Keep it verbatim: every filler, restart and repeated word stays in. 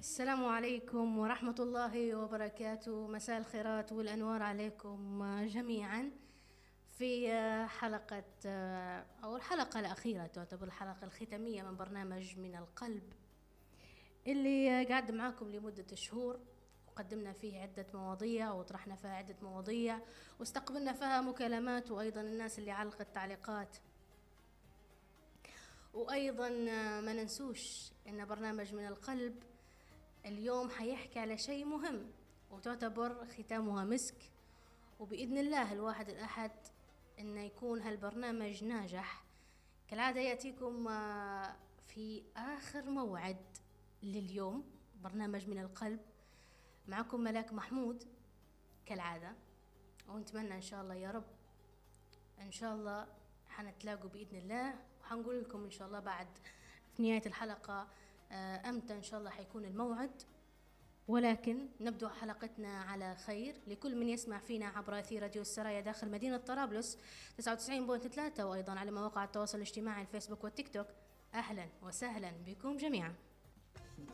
السلام عليكم ورحمة الله وبركاته. مساء الخيرات والأنوار عليكم جميعا في حلقة أو الحلقة الأخيرة، تعتبر الحلقة الختامية من برنامج من القلب اللي قاعد معاكم لمدة شهور، وقدمنا فيه عدة مواضيع وطرحنا فيها عدة مواضيع واستقبلنا فيها مكالمات، وأيضا الناس اللي علقت تعليقات. وأيضا ما ننسوش إن برنامج من القلب اليوم حيحكي على شيء مهم وتعتبر ختامها مسك، وبإذن الله الواحد الأحد إنه يكون هالبرنامج ناجح. كالعادة يأتيكم في آخر موعد لليوم برنامج من القلب، معكم ملاك محمود كالعادة، ونتمنى إن شاء الله يا رب إن شاء الله حنتلاقوا بإذن الله، وحنقول لكم إن شاء الله بعد في نهاية الحلقة أمتى إن شاء الله حيكون الموعد. ولكن نبدأ حلقتنا على خير. لكل من يسمع فينا عبر أثير راديو السرايا داخل مدينة طرابلس تسعة وتسعين فاصلة ثلاثة، وأيضا على مواقع التواصل الاجتماعي الفيسبوك والتيك توك، أهلا وسهلا بكم جميعا.